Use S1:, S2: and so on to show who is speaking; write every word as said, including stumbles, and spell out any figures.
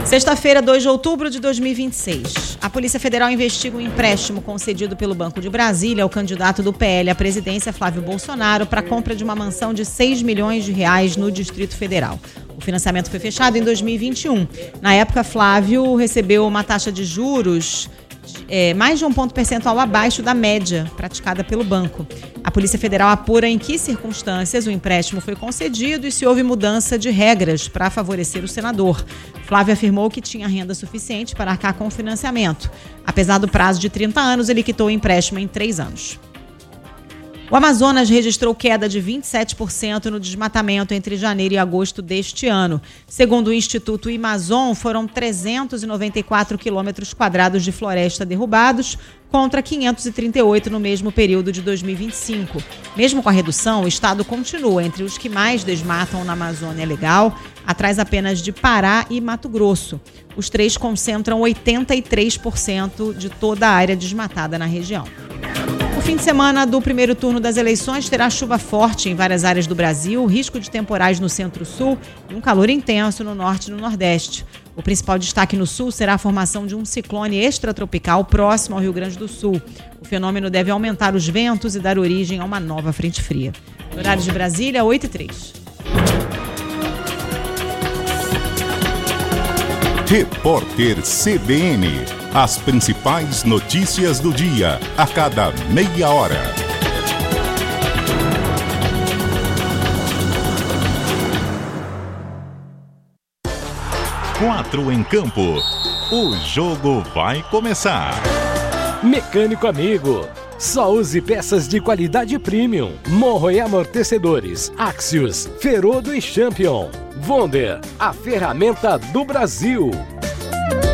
S1: Sexta-feira, dois de outubro de dois mil e vinte e seis. A Polícia Federal investiga um empréstimo concedido pelo Banco de Brasília ao candidato do P L à presidência, Flávio Bolsonaro, para a compra de uma mansão de seis milhões de reais no Distrito Federal. O financiamento foi fechado em dois mil e vinte e um. Na época, Flávio recebeu uma taxa de juros É, mais de um ponto percentual abaixo da média praticada pelo banco. A Polícia Federal apura em que circunstâncias o empréstimo foi concedido e se houve mudança de regras para favorecer o senador. Flávio afirmou que tinha renda suficiente para arcar com o financiamento. Apesar do prazo de trinta anos, ele quitou o empréstimo em três anos. O Amazonas registrou queda de vinte e sete por cento no desmatamento entre janeiro e agosto deste ano. Segundo o Instituto Imazon, foram trezentos e noventa e quatro quilômetros quadrados de floresta derrubados, contra quinhentos e trinta e oito no mesmo período de dois mil e vinte e cinco. Mesmo com a redução, o estado continua entre os que mais desmatam na Amazônia Legal, atrás apenas de Pará e Mato Grosso. Os três concentram oitenta e três por cento de toda a área desmatada na região. O fim de semana do primeiro turno das eleições terá chuva forte em várias áreas do Brasil, risco de temporais no centro-sul e um calor intenso no norte e no nordeste. O principal destaque no sul será a formação de um ciclone extratropical próximo ao Rio Grande do Sul. O fenômeno deve aumentar os ventos e dar origem a uma nova frente fria. Horário de Brasília, oito e três.
S2: Repórter C B N. As principais notícias do dia, a cada meia hora. Quatro em campo. O jogo vai começar.
S3: Mecânico amigo. Só use peças de qualidade premium. Morro e amortecedores. Axios, Ferodo e Champion. Wonder, a ferramenta do Brasil.